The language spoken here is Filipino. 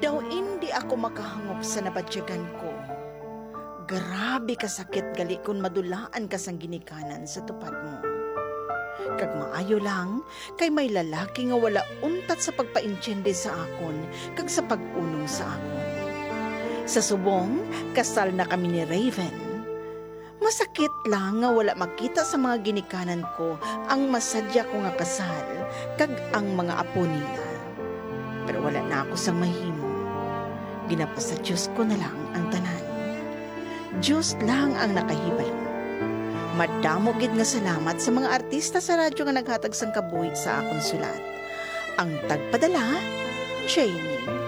Daw hindi ako makahangop sa nabatyagan ko. Grabe kasakit gali kung madulaan ka sang ginikanan sa tupad mo. Kag maayo lang, kay may lalaki nga wala untat sa pagpaintyende sa akon, kag sa pag-unong sa akon. Sa subong, kasal na kami ni Raven. Masakit lang nga wala makita sa mga ginikanan ko ang masadya ko nga kasal, kag ang mga apo nila. Pero wala na ako sang mahimo. Ginapa sa Diyos ko na lang ang tanan. Diyos lang ang nakahibalo. Madamo gid nga salamat sa mga artista sa radyo nga naghatag sang kabuhi sa akong sulat. Ang tagpadala, Jamie.